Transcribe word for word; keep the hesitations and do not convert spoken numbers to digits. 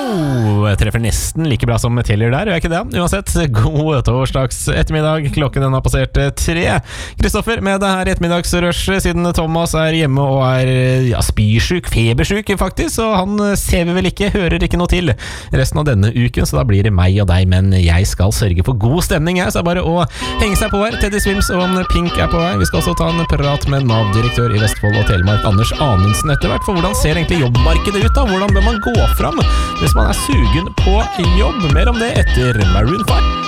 Jeg treffer nesten like bra som Teller der, gjør jeg ikke det? Uansett, god torsdags ettermiddag. Klokken den har passert tre. Kristoffer med det her ettermiddagsrushet, siden Thomas er hjemme og er ja, spysyk, febersyk faktisk, så han ser vi vel ikke, hører ikke noe til resten av denne uken, så da blir det meg og deg, men jeg skal sørge for god stemning her, så det er bare å henge seg på her. Teddy Swims og Pink er på vei. Vi skal også ta en prat med Nav-direktør i Vestfold og Telemark, Anders Anundsen, etter hvert, for hvordan ser egentlig jobbmarkedet ut da? Hvordan bør man gå fram hvis man er sugen på jobb? Mer om det etter Maroon five.